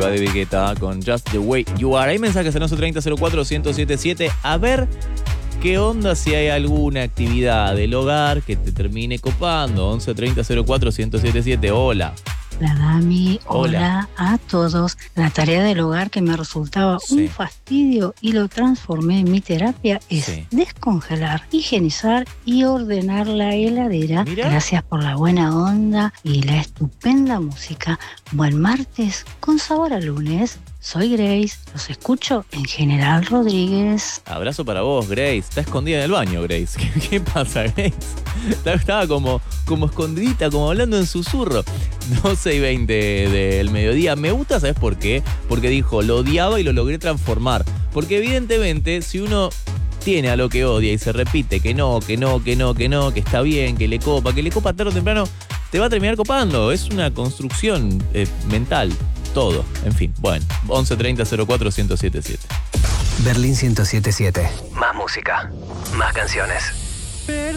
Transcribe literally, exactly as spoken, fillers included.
va David Guetta con Just the Way You Are. Hay mensajes al once treinta cero cuatro ciento setenta y siete. A ver qué onda si hay alguna actividad del hogar que te termine copando. once treinta cero cuatro ciento setenta y siete. Hola. Hola Dami, Hola. hola a todos. La tarea del hogar que me resultaba Sí. un fastidio y lo transformé en mi terapia es Sí. descongelar, higienizar y ordenar la heladera. Mira. Gracias por la buena onda y la estupenda música. Buen martes con sabor a lunes. Soy Grace, los escucho en General Rodríguez. Abrazo para vos, Grace. Está escondida en el baño, Grace. ¿Qué, qué pasa, Grace? Estaba como, como escondidita, como hablando en susurro. doce y veinte del mediodía. Me gusta, ¿sabes por qué? Porque dijo, lo odiaba y lo logré transformar. Porque evidentemente, si uno tiene a lo que odia y se repite que no, que no, que no, que no, que está bien, que le copa, que le copa tarde o temprano, te va a terminar copando. Es una construcción eh, mental. Todo. En fin, bueno. once treinta cero cuatro ciento setenta y siete. Berlín ciento setenta y siete. Más música, más canciones.